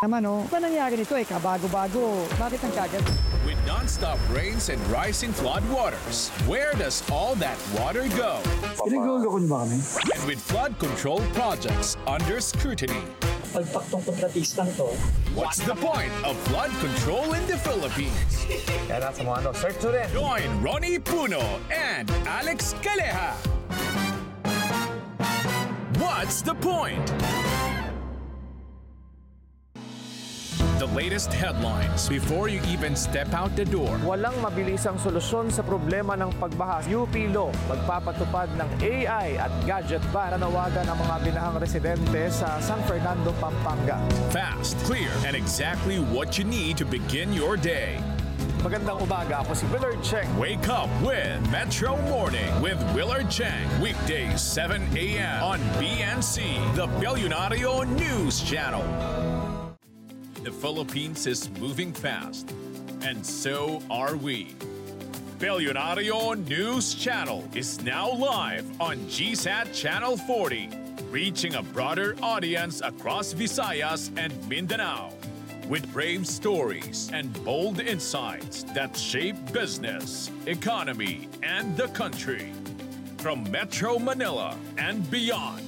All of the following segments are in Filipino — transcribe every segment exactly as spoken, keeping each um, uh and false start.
Naman oh, ba nangyari nito eh, kabago-bago. Bakit ang kagat? With non-stop rains and rising flood waters, where does all that water go? Pinaguloko niyo ba kami? And with flood control projects under scrutiny, Pagpaktong kontratistang to. what's the point of flood control in the Philippines? Kaya nasa mga ano, search nyo rin. Join Ronnie Puno and Alex Calleja. What's the point? The latest headlines before you even step out the door. Walang mabilisang solusyon sa problema ng pagbaha. U P Law magpapatupad ng A I at gadget para nawagan ang mga binahang residente sa San Fernando, Pampanga. Fast, clear, and exactly what you need to begin your day. Magandang umaga, ako si Willard Cheng. Wake up with Metro Morning with Willard Chang. Weekdays seven a m on B N C, the Billionario News Channel. The Philippines is moving fast, and so are we. Billionario News Channel is now live on G SAT Channel forty, reaching a broader audience across Visayas and Mindanao. With brave stories and bold insights that shape business, economy, and the country. From Metro Manila and beyond.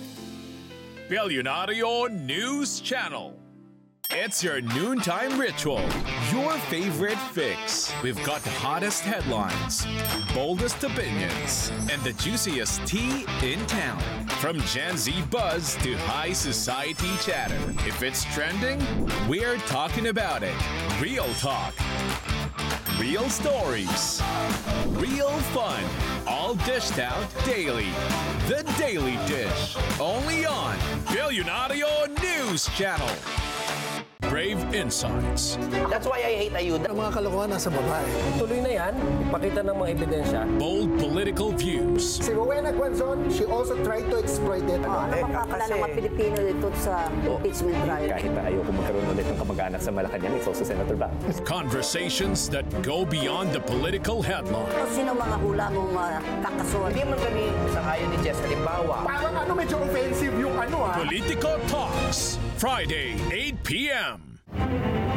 Billionario News Channel. It's your noontime ritual, your favorite fix. We've got the hottest headlines, boldest opinions, and the juiciest tea in town. From Gen Z buzz to high society chatter. If it's trending, we're talking about it. Real talk. Real stories. Real fun. All dished out daily. The Daily Dish. Only on Billionario News Channel. Brave insights. That's why I hate ayuda. Ang mga kalokohan nasa babae. Tuloy na yan, ipakita ng mga ebidensya. Bold political views. Si Rowena Guanzon, she also tried to exploit it. Ano makakala ng mga Pilipino dito sa impeachment trial? Kahit na ayaw ko magkaroon ulit ng kamag-anak sa Malacanang, it's also Senator Bang. Conversations that go beyond the political headline. Sino mga hula mong uh, kakasuhan? Hindi man kami sa ayon ni Jess. Halimbawa, Parang ano, medyo offensive yung ano ah. Politico Talks, Friday, eight p m